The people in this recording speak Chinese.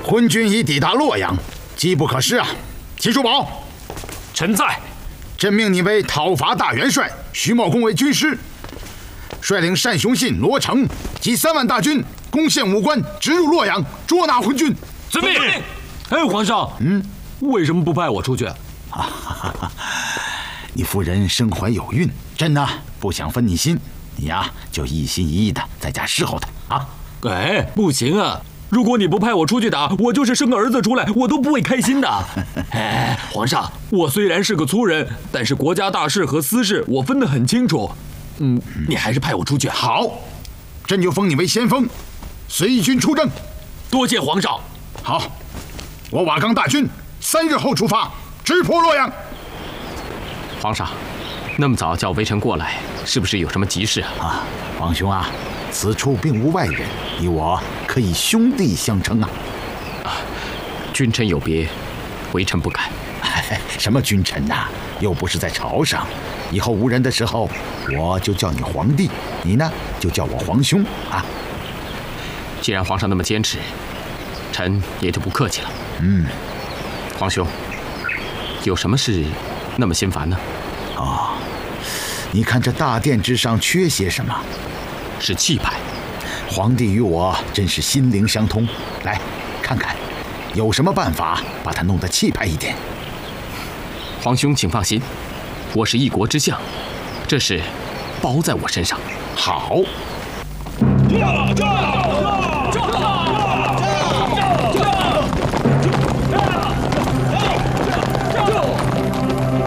昏君已抵达洛阳，机不可失啊！秦叔宝， 臣在。 朕命你为讨伐大元帅，徐茂公为军师，率领单雄信、罗成及3万大军，攻陷武关，直入洛阳，捉拿昏君。 遵命。哎，皇上，为什么不派我出去？ 你夫人身怀有孕，朕呢不想分你心，你呀就一心一意的在家侍候她啊。 哎，不行啊！如果你不派我出去打，我就是生个儿子出来，我都不会开心的。哎，皇上，我虽然是个粗人，但是国家大事和私事我分得很清楚。你还是派我出去。 好，朕就封你为先锋，随军出征。 多谢皇上。 好，我瓦岗大军3日后出发，直扑洛阳。 皇上，那么早叫微臣过来，是不是有什么急事啊？ 皇兄啊，此处并无外人，你我可以兄弟相称啊。 君臣有别，微臣不敢。 什么君臣呐，又不是在朝上。以后无人的时候，我就叫你皇帝，你呢就叫我皇兄啊。 既然皇上那么坚持，臣也就不客气了。皇兄，有什么事那么心烦呢？ 你看这大殿之上缺些什么？ 是气派。 皇帝与我真是心灵相通，来看看，有什么办法把它弄得气派一点？ 皇兄请放心，我是一国之相，这事包在我身上。 好。 驾！